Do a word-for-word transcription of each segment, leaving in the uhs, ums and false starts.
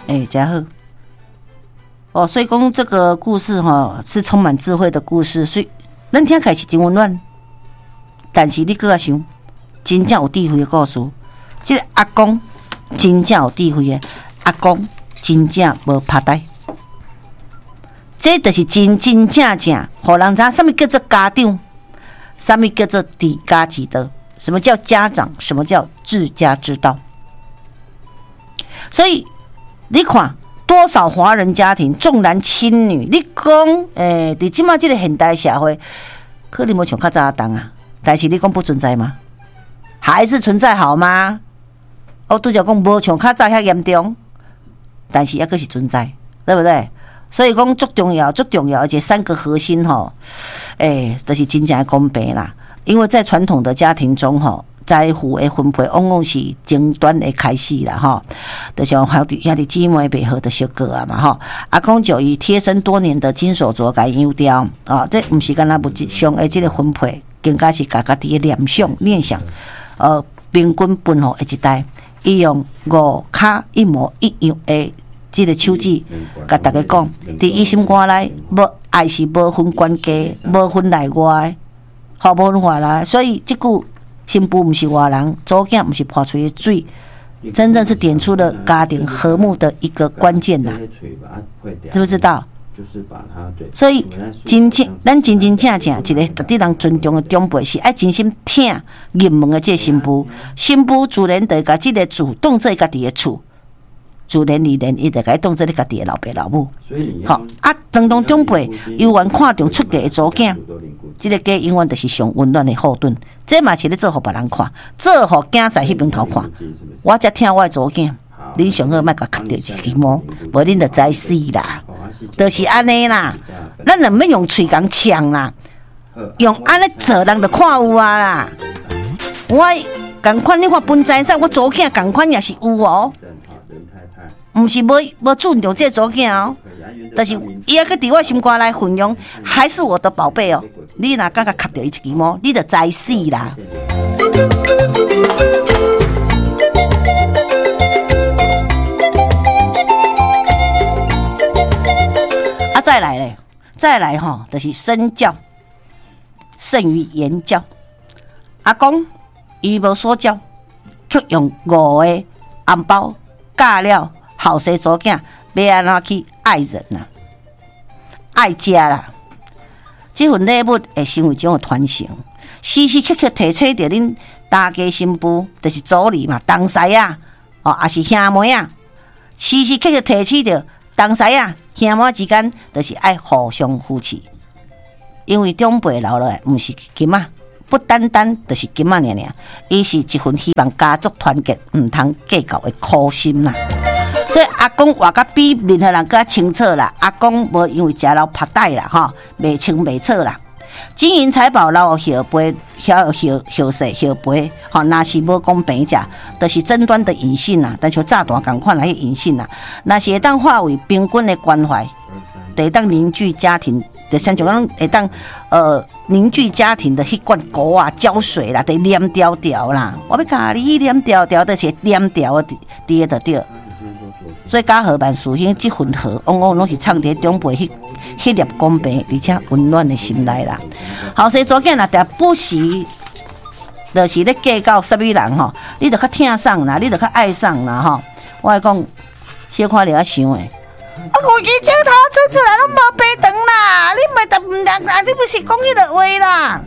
哎，真好。哦，所以讲这个故事哈、哦、是充满智慧的故事，所以咱听起来是真温暖。但是你搁想，真正有智慧的故事，这个阿公真正有智慧的，阿公真正无拍呆。这就是真真正正，互人知什么叫做家长，什么叫做治家之道，什么叫家长，什么叫治家之道。所以你看。多少华人家庭重男轻女？你讲，诶、欸，伫即马这个现代社会，可能无像较早当啊。但是你讲不存在吗？还是存在好吗？我拄则讲无像较早遐严重，但是抑个是存在，对不对？所以讲足重要，足重要，而且三个核心吼，诶、欸，就是真正的公平啦。因为在传统的家庭中吼。财富的分配往往是争端的开始啦，吼，就像兄弟兄弟姊妹配合的小哥啊嘛，吼，阿公就以贴身多年的金手镯来优调啊，这不是干那物质上的这个分配，更加是家家己的念想念想，呃，平均分互的一代，伊用五卡一模一样的这个手指，甲大家讲，伫伊心肝内，无爱是无分关家，无分内外，好无分外来，所以这句。新妇不是外人，祖囝不是泼出的水，真正是点出了家庭和睦的一个关键呐，知不知道？所以真正咱真真正正一个值得人尊重的长辈，是爱真心听入门的这新妇，新妇自然得甲这个主动做家己的厝。自然而然，伊就该当做你家己的老爸老母。好啊，当当长辈永远看重出家的祖囝，这个家永远就是上温暖的后盾。这嘛是咧做互别人看，做互囝婿迄边头看。我才听我的祖囝，恁上好莫甲磕着一支毛，无恁就知死啦。就是安尼啦，咱就免用喙讲呛啦，用安尼做人就看有啊啦。我共款你看分财产，我祖囝共款也是有哦。毋是无无尊重这个祖囝哦，但是伊还个伫我心肝内分享，还是我的宝贝哦。你若敢甲磕着伊一支毛，你就知死啦。啊，再来咧，再来吼，就是身教胜于言教。阿公伊无所教，却用五个红包教了。后生祖囝要安怎去爱人啊？爱家啦！这份礼物会成为一种传承，时时刻刻提醒着恁大家新妇，就是祖儿嘛，同婿啊，哦，也是兄妹啊，时时刻刻提醒着同婿啊、兄妹之间，就是爱互相扶持。因为长辈留落来，毋是金仔，不单单就是金仔尔尔，伊是一份希望家族团结，毋通计较的苦心啦。所以阿公话甲比任何人更清楚啦。阿公无因为食老拍带啦，吼，袂清袂错啦。金银财宝老有后辈，晓有后后世后辈，吼，若是无公平者，就是争端的隐性啦。但像炸弹共款来个隐性啦，若是会当化为平均的关怀，就会当凝聚家庭。就像就讲会当呃凝聚家庭的迄罐膏啊、胶水啦，得黏条条啦。我要教你黏条条，就是黏条的滴的对。所以家和万事兴，这份和往往拢是藏伫长辈迄迄粒公平而且温暖的心内啦。后生祖囝若定不时，就是咧计较什么人吼，你着较疼送啦，你着较爱送啦吼。我来讲，小看了想诶。啊！我已经头出出来拢无白长啦，你咪得唔得啊？你不是讲迄个话啦？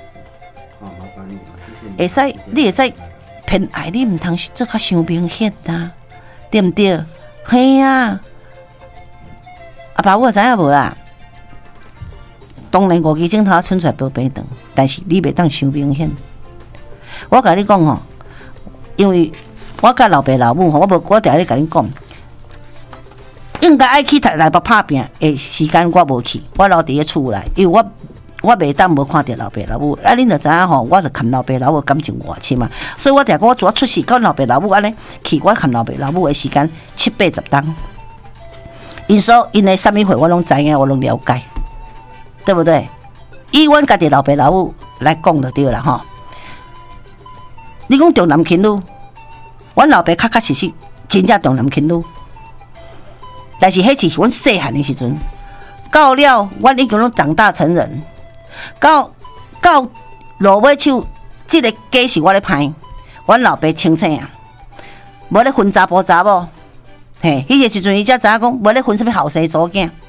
会使，你会使偏爱你，唔通做较伤明显呐，对唔对？嘿啊！阿爸，我知影无啦。当然，五支镜头伸出来无白长，但是你袂当伤明显。我甲你讲吼，因为我甲老爸老母吼，我无我定咧甲你讲。应该爱去台北拍拼的时间，我无去，我留伫咧厝内，因为我我袂当无看到老爸老母。啊，恁就知影吼，我就看老爸老母感情偌深嘛，所以我定讲我主要出世，跟老爸老母安尼去，我看老爸老母的时间七八十当。因所因的什么话我拢知影，我拢了解，对不对？以阮家己老爸老母来讲就对啦吼。你讲重男轻女，阮老爸确确实实真正重男轻女。 但是迄是阮细汉的时阵，到了阮已经拢长大成人，到到落尾手，即、这个家是我咧歹，阮老爸清醒啊，无咧分查甫查某，嘿，迄个时阵伊才知影讲，无咧分什么后生祖囝，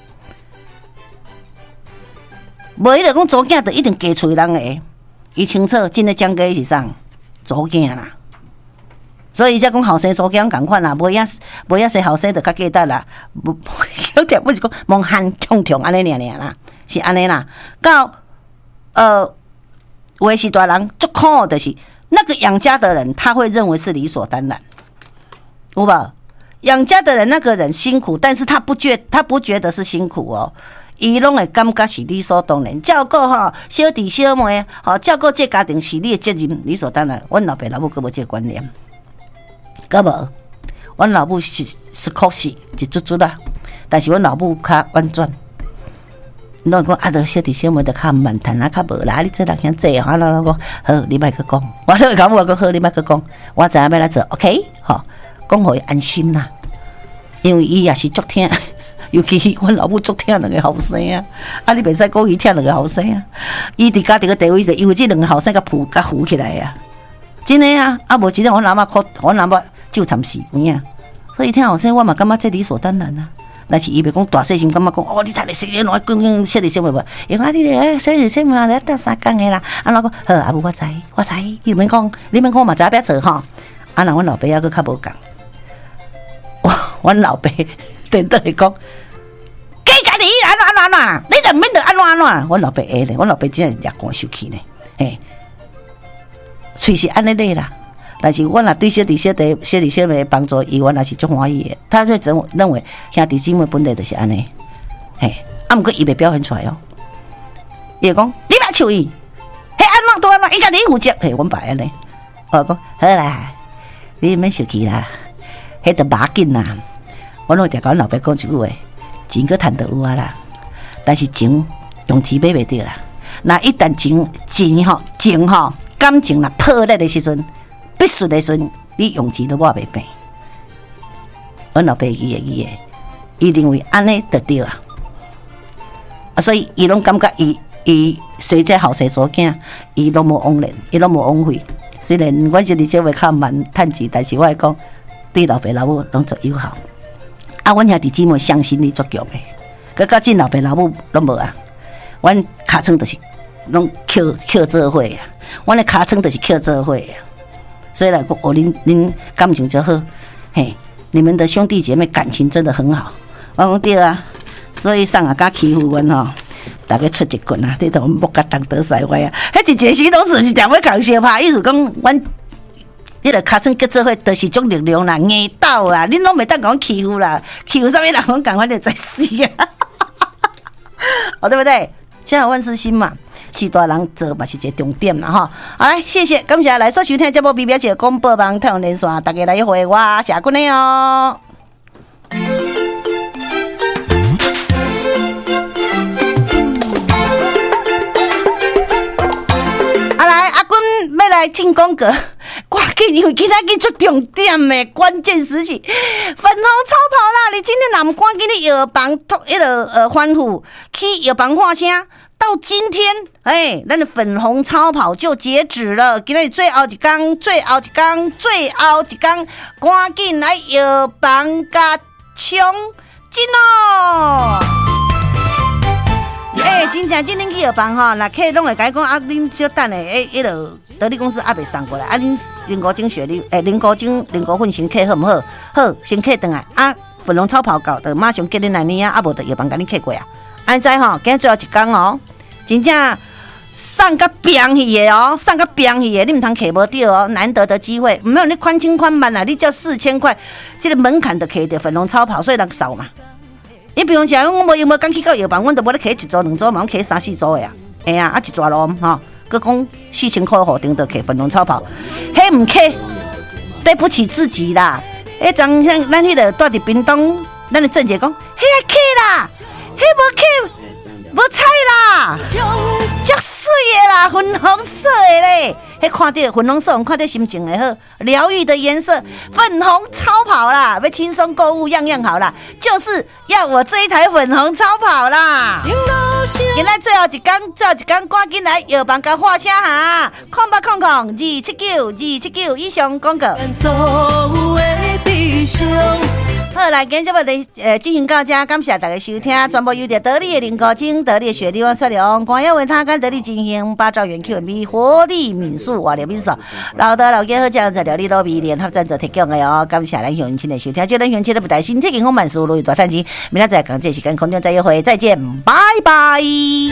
无伊就讲祖囝就一定嫁厝人个，伊清楚真诶蒋家是啥祖囝啦。所以伊才讲后生祖囝共款啦，无影无影生后生就较简单啦。无，有点不是讲蒙汉通通安尼尔尔啦，是安尼啦。到呃，有诶是大人足苦的是那个养家的人，他会认为是理所当然，有无？养家的人那个人辛苦，但是他不觉他不觉得是辛苦哦，伊拢会感觉是理所当然。照顾吼小弟小妹，吼照顾这家庭是你的责任，理所当然。阮老爸老母佫无这个观念。个无，阮老母是是酷死，是足足啦。但是阮老母较婉转，拢讲啊，着小弟小妹着较慢谈啊，较无啦。你这人遐济吼，老老讲好，你莫去讲。我都甲我讲好，你莫去讲。我知影要来做 ，OK， 吼，讲互伊安心啦。因为伊也是足疼，尤其阮老母足疼两个后生啊。啊，你袂使讲伊疼两个后生啊。伊伫家己个地位，就因为这两个后生甲扶甲扶起来啊。真诶啊，啊无真正阮阿嬷哭，阮阿嬷就惨死有影。所以听后生我嘛感觉这理所当然啊。但是伊袂讲大细心感觉讲哦，你睇你细人我讲讲小弟小妹无，伊讲你咧小弟小妹咧得三工诶啦。啊，我讲好，阿母我知我知，你免讲，你免讲我嘛知影要做吼。啊，那阮老爸还佫较无讲，阮老爸等倒来讲，计家己安怎安怎安怎啦，你着免着安怎安怎。阮老爸会咧，阮老爸真系掠汗受气呢，嘿。喙是安尼咧啦，但是我若对小弟小弟小弟小妹帮助，伊原来是足欢喜的。他就认认为兄弟姊妹本来就是安尼，嘿，啊，毋过伊袂表现出来哦。伊会讲你莫笑伊，迄安怎都安怎，伊家己负责。嘿，阮爸安尼，我讲好啦，你免生气啦，迄着马紧啦。我拢定甲阮老爸讲一句话，钱佫趁得有啊啦，但是情用钱买袂着啦。那一旦情钱吼情吼。感情若破裂的时阵，必须的时阵，你用钱都抹袂平。阮老爸记会记诶，伊认为安尼就对啊，啊，所以伊拢感觉伊伊生这后生祖囝，伊拢无枉然，伊拢无枉费。虽然阮是伫小妹较慢趁钱，但是我会讲对老爸老母拢足友好。啊，阮兄弟姊妹相信你足强诶，佮到真老爸老母拢无啊。阮尻川就是拢扣扣做伙啊。阮的尻川就是扣做伙啊，所以来讲，哦，恁恁感情就好，嘿，你们的兄弟姐妹感情真的很好。我讲对啊，所以上啊敢欺负阮吼，大家出一棍啊，你同木甲当得使坏啊，迄是一时都是是点要共相拍，意思讲阮迄个尻川结做伙，就是种力量啦，硬斗啊，恁拢袂当讲欺负啦，欺负啥物人，拢共款就在死啊，哦，对不对？家有万事兴嘛。是大人做嘛是一个重点啦吼，好来，谢谢，感谢来所收听节目，比表姐广播网太阳连线，大家来回我下过年哦。啊来，阿君要来进广告，赶紧，因为今仔日出重点的关键时期，粉红超跑啦！你今天若唔赶紧去药房托迄个呃欢呼去药房看声。到今天，哎，咱的粉红超跑就截止了。今日最后一天，最后一天，最后一天，赶紧来药房甲冲进哦！哎、欸，真正今天去药房吼，那客拢会甲伊讲啊，恁小等诶，诶，迄个德利公司还袂送过来，啊，恁零高精血哩，诶，零高精零高粉先客好毋好？好，先客转来啊，粉红超跑到，就马上叫恁来领啊，啊无就药房甲恁客过啊。安知吼，今日最后一天哦，真正送甲扁去的哦，送甲扁去的，你唔通摕无到哦，难得的机会，唔有你宽轻宽慢啊，你叫四千块，这个门槛就摕到粉红超跑，所以人少嘛。你比如讲，我无有无刚去到药房，阮都无咧摕一组两组，嘛摕三四组的啊，哎呀，啊一抓咯吼，佮讲四千块户顶就摕粉红超跑，迄唔摕，对不起自己啦。迄张像咱迄个住伫屏东，咱的郑姐讲，迄个摕啦。迄无去无彩啦，足水的啦，粉红色的咧， 迄看到粉红色，看到心情会好，疗愈的颜色，粉红超跑啦，要轻松购物，样样好啦，就是要我这一台粉红超跑啦。现在最后一天，最后一天，赶紧来药房甲画声哈，空八空空二七九二七九以上广告。好，来，今日节目的呃进行到这，感谢大家收听，全部由着得力的林高清、得力的雪莉王雪良、光耀维他跟得力进行八兆元 Q M B 活力民宿瓦料民宿，老的老家好这样子料理老米联合赞助提供的哦，感谢咱乡亲的收听，这咱乡亲的不带心，天健康万事如意大赚钱，明仔载讲这时间空中再约会，再见，拜拜。